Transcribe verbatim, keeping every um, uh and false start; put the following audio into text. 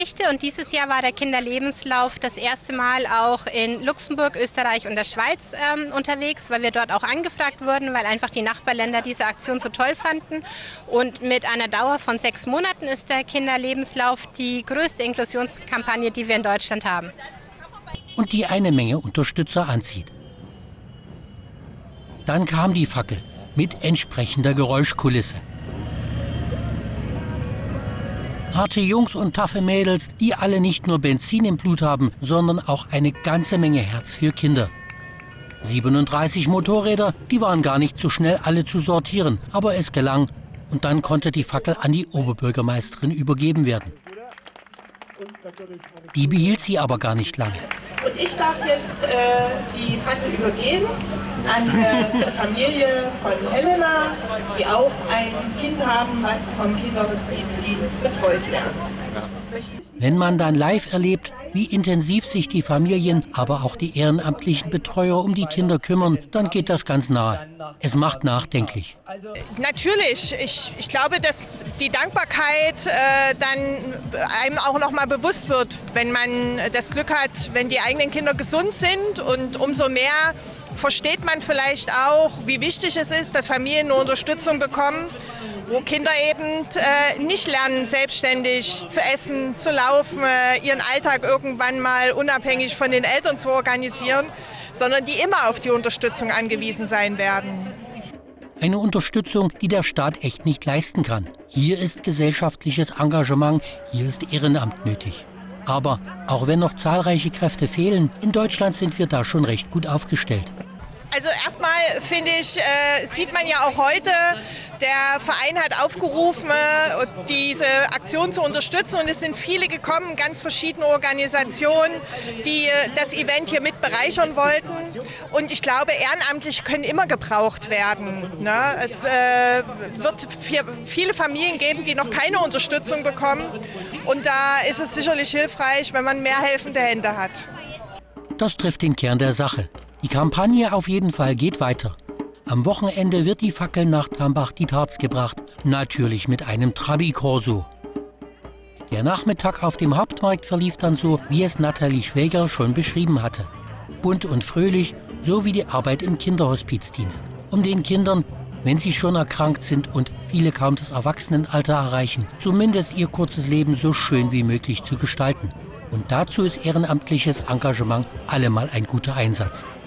Und dieses Jahr war der Kinderlebenslauf das erste Mal auch in Luxemburg, Österreich und der Schweiz ähm, unterwegs, weil wir dort auch angefragt wurden, weil einfach die Nachbarländer diese Aktion so toll fanden. Und mit einer Dauer von sechs Monaten ist der Kinderlebenslauf die größte Inklusionskampagne, die wir in Deutschland haben. Und die eine Menge Unterstützer anzieht. Dann kam die Fackel mit entsprechender Geräuschkulisse. Harte Jungs und taffe Mädels, die alle nicht nur Benzin im Blut haben, sondern auch eine ganze Menge Herz für Kinder. siebenunddreißig Motorräder, die waren gar nicht so schnell alle zu sortieren, aber es gelang. Und dann konnte die Fackel an die Oberbürgermeisterin übergeben werden. Die behielt sie aber gar nicht lange. Und ich darf jetzt äh, die Fackel übergeben an äh, die Familie von Helena, die auch ein Kind haben, was vom Kinderhospizdienst betreut wird. Wenn man dann live erlebt, wie intensiv sich die Familien, aber auch die ehrenamtlichen Betreuer um die Kinder kümmern, dann geht das ganz nahe. Es macht nachdenklich. Natürlich. Ich, ich glaube, dass die Dankbarkeit äh, dann einem auch noch mal bewusst wird, wenn man das Glück hat, wenn die eigenen Kinder gesund sind. Und umso mehr versteht man vielleicht auch, wie wichtig es ist, dass Familien eine Unterstützung bekommen, wo Kinder eben äh, nicht lernen, selbstständig zu essen, zu laufen, äh, ihren Alltag irgendwann mal unabhängig von den Eltern zu organisieren, sondern die immer auf die Unterstützung angewiesen sein werden. Eine Unterstützung, die der Staat echt nicht leisten kann. Hier ist gesellschaftliches Engagement, hier ist Ehrenamt nötig. Aber auch wenn noch zahlreiche Kräfte fehlen, in Deutschland sind wir da schon recht gut aufgestellt. Also erstmal finde ich, äh, sieht man ja auch heute, der Verein hat aufgerufen, diese Aktion zu unterstützen und es sind viele gekommen, ganz verschiedene Organisationen, die das Event hier mit bereichern wollten und ich glaube, Ehrenamtliche können immer gebraucht werden. Ne? Es äh, wird viele Familien geben, die noch keine Unterstützung bekommen und da ist es sicherlich hilfreich, wenn man mehr helfende Hände hat. Das trifft den Kern der Sache. Die Kampagne auf jeden Fall geht weiter. Am Wochenende wird die Fackel nach Tambach-Dietharz gebracht, natürlich mit einem Trabi-Corso. Der Nachmittag auf dem Hauptmarkt verlief dann so, wie es Nathalie Schwäger schon beschrieben hatte. Bunt und fröhlich, so wie die Arbeit im Kinderhospizdienst. Um den Kindern, wenn sie schon erkrankt sind und viele kaum das Erwachsenenalter erreichen, zumindest ihr kurzes Leben so schön wie möglich zu gestalten. Und dazu ist ehrenamtliches Engagement allemal ein guter Einsatz.